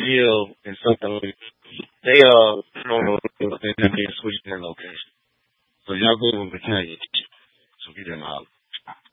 live in something like they don't know if they're being switched their location. So y'all go with the Kanye. So he didn't holler.